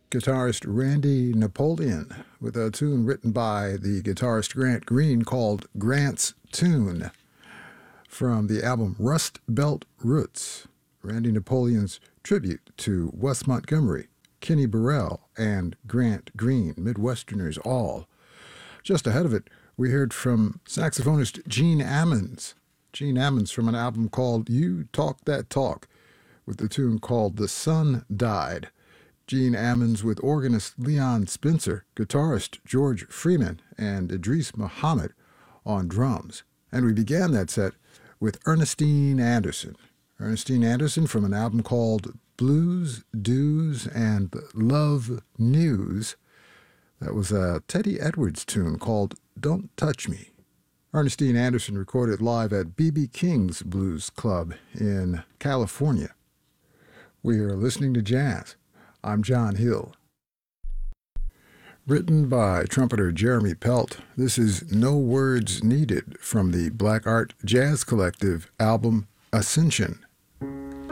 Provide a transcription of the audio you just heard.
guitarist Randy Napoleon with a tune written by the guitarist Grant Green called Grant's Tune from the album Rust Belt Roots, Randy Napoleon's tribute to Wes Montgomery, Kenny Burrell, and Grant Green, Midwesterners all. Just ahead of it, we heard from saxophonist Gene Ammons. Gene Ammons from an album called You Talk That Talk, with the tune called The Sun Died. Gene Ammons with organist Leon Spencer, guitarist George Freeman, and Idris Muhammad on drums. And we began that set with Ernestine Anderson. Ernestine Anderson from an album called Blues, Doos, and Love News. That was a Teddy Edwards tune called Don't Touch Me. Ernestine Anderson recorded live at B.B. King's Blues Club in California. We are listening to jazz. I'm John Hill. Written by trumpeter Jeremy Pelt, this is No Words Needed from the Black Art Jazz Collective album Ascension.